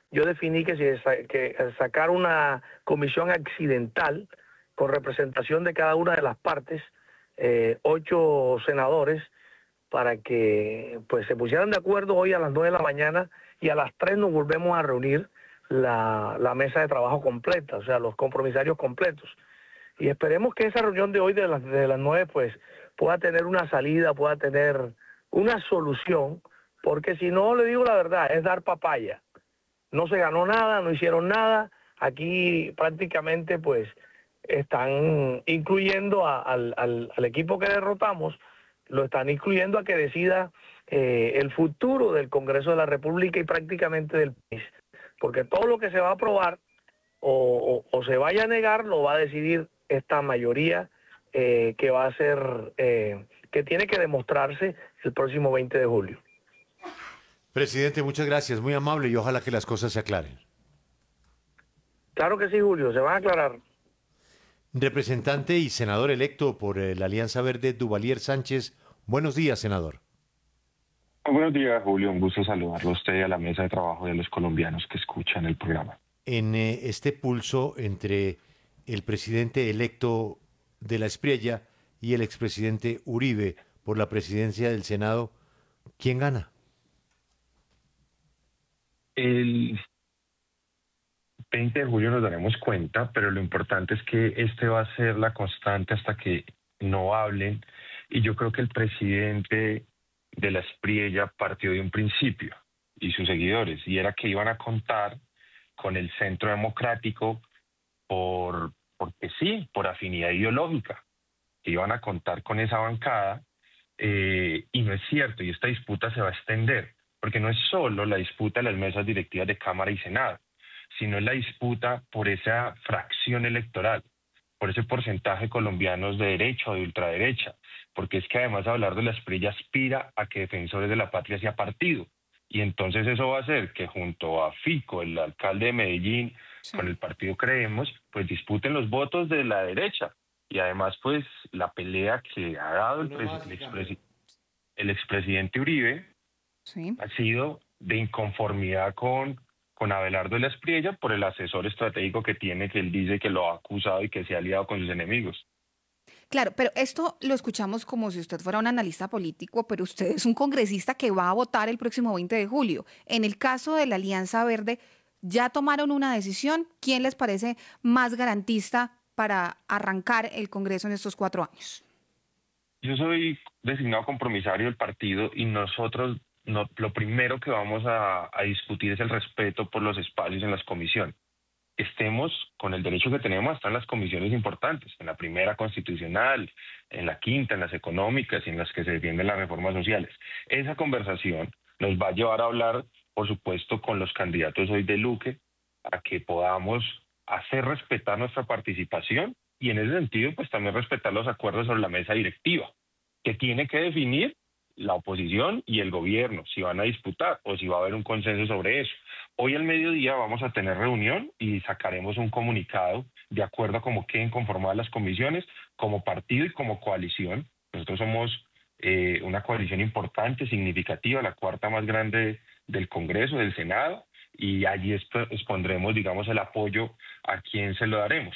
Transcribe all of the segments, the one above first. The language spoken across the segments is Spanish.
yo definí que sacar una comisión accidental con representación de cada una de las partes, 8 senadores, para que pues se pusieran de acuerdo hoy a las 9 de la mañana y a las 3 nos volvemos a reunir la mesa de trabajo completa, o sea, los compromisarios completos. Y esperemos que esa reunión de hoy de las 9 pues pueda tener una salida, pueda tener una solución, porque si no, le digo la verdad, es dar papaya. No se ganó nada, no hicieron nada. Aquí prácticamente pues están incluyendo al equipo que derrotamos, lo están incluyendo a que decida el futuro del Congreso de la República y prácticamente del país. Porque todo lo que se va a aprobar o se vaya a negar lo va a decidir esta mayoría que va a ser, que tiene que demostrarse el próximo 20 de julio. Presidente, muchas gracias, muy amable y ojalá que las cosas se aclaren. Claro que sí, Julio, se van a aclarar. Representante y senador electo por la Alianza Verde, Duvalier Sánchez. Buenos días, senador. Buenos días, Julio. Un gusto saludarlo a usted y a la mesa de trabajo de los colombianos que escuchan el programa. En este pulso entre el presidente electo de la Espriella y el expresidente Uribe por la presidencia del Senado, ¿quién gana? El 20 de julio nos daremos cuenta, pero lo importante es que este va a ser la constante hasta que no hablen. Y yo creo que el presidente de la Espriella partió de un principio, y sus seguidores, y era que iban a contar con el Centro Democrático porque sí, por afinidad ideológica, que iban a contar con esa bancada, y no es cierto, y esta disputa se va a extender, porque no es solo la disputa de las mesas directivas de Cámara y Senado, sino es la disputa por esa fracción electoral, por ese porcentaje de colombianos de derecha o de ultraderecha, porque es que además hablar de la Espriella aspira a que Defensores de la Patria sea partido, y entonces eso va a hacer que junto a Fico, el alcalde de Medellín, sí, con el partido Creemos, pues disputen los votos de la derecha, y además pues la pelea que ha dado el expresidente Uribe, sí, ha sido de inconformidad con Abelardo de la Espriella por el asesor estratégico que tiene, que él dice que lo ha acusado y que se ha aliado con sus enemigos. Claro, pero esto lo escuchamos como si usted fuera un analista político, pero usted es un congresista que va a votar el próximo 20 de julio. En el caso de la Alianza Verde, ¿ya tomaron una decisión? ¿Quién les parece más garantista para arrancar el Congreso en estos 4 años? Yo soy designado compromisario del partido y nosotros lo primero que vamos a discutir es el respeto por los espacios en las comisiones. Estemos con el derecho que tenemos a estar en las comisiones importantes, en la primera constitucional, en la quinta, en las económicas y en las que se defienden las reformas sociales. Esa conversación nos va a llevar a hablar, por supuesto, con los candidatos hoy de Luque, a que podamos hacer respetar nuestra participación y en ese sentido, pues también respetar los acuerdos sobre la mesa directiva, que tiene que definir la oposición y el gobierno, si van a disputar o si va a haber un consenso sobre eso. Hoy al mediodía vamos a tener reunión y sacaremos un comunicado de acuerdo a cómo queden conformadas las comisiones, como partido y como coalición. Nosotros somos una coalición importante, significativa, la cuarta más grande del Congreso, del Senado, y allí expondremos, digamos, el apoyo a quien se lo daremos.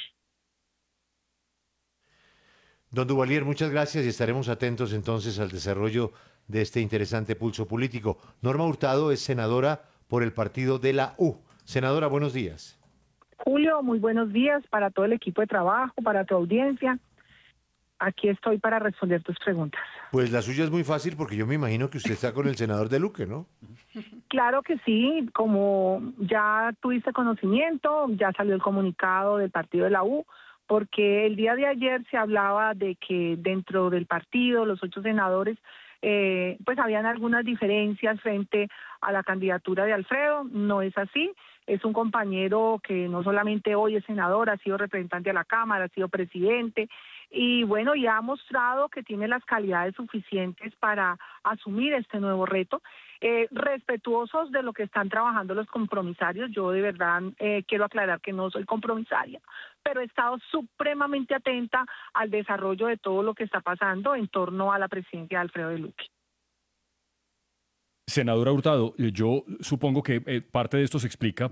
Don Duvalier, muchas gracias y estaremos atentos entonces al desarrollo de este interesante pulso político. Norma Hurtado es senadora por el partido de la U. Senadora, buenos días. Julio, muy buenos días para todo el equipo de trabajo, para tu audiencia. Aquí estoy para responder tus preguntas. Pues la suya es muy fácil porque yo me imagino que usted está con el senador de Luque, ¿no? Claro que sí, como ya tuviste conocimiento, ya salió el comunicado del partido de la U, porque el día de ayer se hablaba de que dentro del partido, los 8 senadores, pues habían algunas diferencias frente a la candidatura de Alfredo. No es así, es un compañero que no solamente hoy es senador, ha sido representante de la Cámara, ha sido presidente, y bueno, ya ha mostrado que tiene las calidades suficientes para asumir este nuevo reto. Respetuosos de lo que están trabajando los compromisarios, yo de verdad quiero aclarar que no soy compromisaria, pero he estado supremamente atenta al desarrollo de todo lo que está pasando en torno a la presidencia de Alfredo de Luque. Senadora Hurtado, yo supongo que parte de esto se explica